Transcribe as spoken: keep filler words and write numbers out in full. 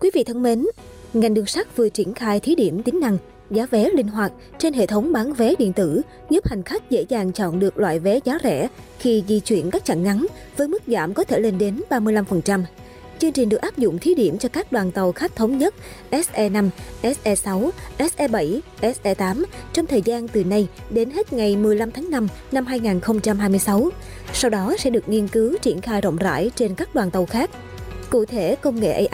Quý vị thân mến, ngành đường sắt vừa triển khai thí điểm tính năng giá vé linh hoạt trên hệ thống bán vé điện tử, giúp hành khách dễ dàng chọn được loại vé giá rẻ khi di chuyển các chặng ngắn với mức giảm có thể lên đến ba mươi lăm phần trăm. Chương trình được áp dụng thí điểm cho các đoàn tàu khách thống nhất S E năm, S E sáu, S E bảy, S E tám trong thời gian từ nay đến hết ngày mười lăm tháng năm năm hai nghìn không trăm hai mươi sáu. Sau đó sẽ được nghiên cứu triển khai rộng rãi trên các đoàn tàu khác. Cụ thể, công nghệ A I